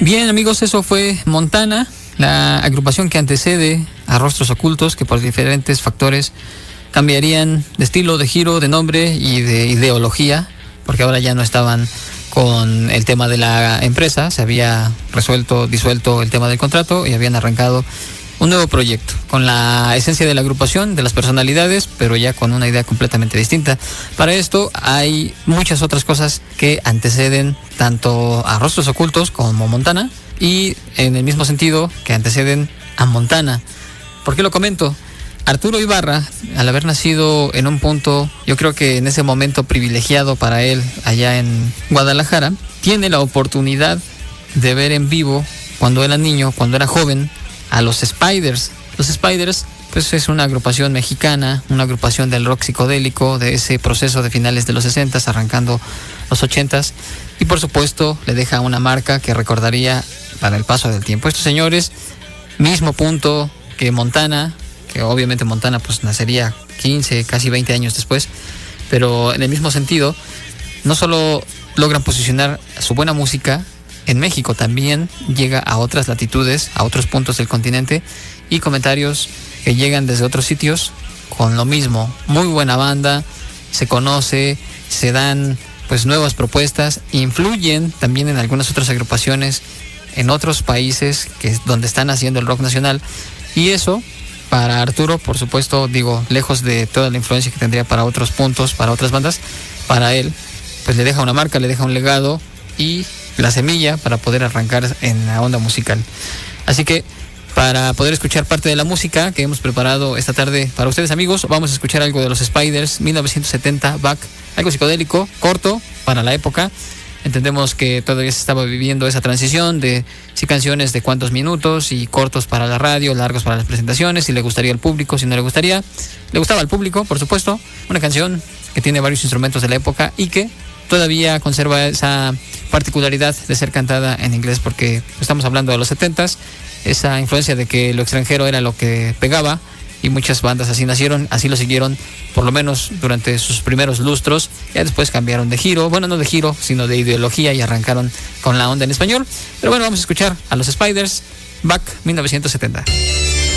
Bien, amigos, eso fue Montana, la agrupación que antecede a Rostros Ocultos, que por diferentes factores cambiarían de estilo, de giro, de nombre y de ideología, porque ahora ya no estaban con el tema de la empresa, se había disuelto el tema del contrato y habían arrancado un nuevo proyecto, con la esencia de la agrupación, de las personalidades, pero ya con una idea completamente distinta. Para esto hay muchas otras cosas que anteceden tanto a Rostros Ocultos como Montana, y en el mismo sentido que anteceden a Montana. ¿Por qué lo comento? Arturo Ibarra, al haber nacido en un punto, yo creo que en ese momento privilegiado para él, allá en Guadalajara, tiene la oportunidad de ver en vivo, cuando era niño, cuando era joven, a los Spiders. Los Spiders, pues es una agrupación mexicana, una agrupación del rock psicodélico, de ese proceso de finales de los 60s, arrancando los 80s, y por supuesto le deja una marca que recordaría para el paso del tiempo. Estos señores, mismo punto que Montana, que obviamente Montana pues nacería 15, casi 20 años después, pero en el mismo sentido, no solo logran posicionar su buena música en México, también llega a otras latitudes, a otros puntos del continente, y comentarios que llegan desde otros sitios con lo mismo. Muy buena banda, se conoce, se dan pues nuevas propuestas, influyen también en algunas otras agrupaciones en otros países donde están haciendo el rock nacional, y eso para Arturo, por supuesto, digo, lejos de toda la influencia que tendría para otros puntos, para otras bandas, para él pues le deja una marca, le deja un legado y la semilla para poder arrancar en la onda musical. Así que para poder escuchar parte de la música que hemos preparado esta tarde para ustedes, amigos, vamos a escuchar algo de los Spiders, 1970, Back, algo psicodélico, corto para la época. Entendemos que todavía se estaba viviendo esa transición de si canciones de cuántos minutos y cortos para la radio, largos para las presentaciones, si le gustaría al público, si no le gustaría. Le gustaba al público, por supuesto, una canción que tiene varios instrumentos de la época y que todavía conserva esa particularidad de ser cantada en inglés, porque estamos hablando de los 70s, esa influencia de que lo extranjero era lo que pegaba, y muchas bandas así nacieron, así lo siguieron, por lo menos durante sus primeros lustros. Ya después cambiaron de giro, bueno, no de giro, sino de ideología, y arrancaron con la onda en español. Pero bueno, vamos a escuchar a los Spiders, Back, 1970.